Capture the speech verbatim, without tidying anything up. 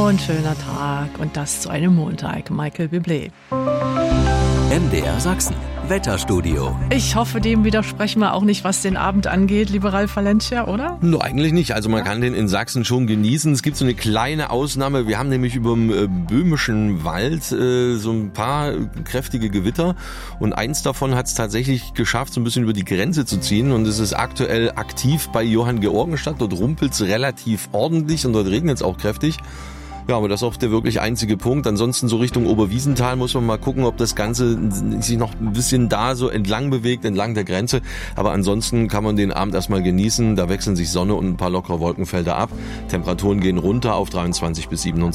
wunderschöner Tag und das zu einem Montag. Michael Bublé. M D R Sachsen, Wetterstudio. Ich hoffe, dem widersprechen wir auch nicht, was den Abend angeht, lieber Ralf Valencia, oder? No, eigentlich nicht. Also man kann den in Sachsen schon genießen. Es gibt so eine kleine Ausnahme. Wir haben nämlich über dem äh, Böhmischen Wald äh, so ein paar kräftige Gewitter. Und eins davon hat es tatsächlich geschafft, so ein bisschen über die Grenze zu ziehen. Und es ist aktuell aktiv bei Johanngeorgenstadt. Dort rumpelt es relativ ordentlich und dort regnet es auch kräftig. Ja, aber das ist auch der wirklich einzige Punkt. Ansonsten so Richtung Oberwiesenthal muss man mal gucken, ob das Ganze sich noch ein bisschen da so entlang bewegt, entlang der Grenze. Aber ansonsten kann man den Abend erstmal genießen. Da wechseln sich Sonne und ein paar lockere Wolkenfelder ab. Temperaturen gehen runter auf dreiundzwanzig bis siebenundzwanzig.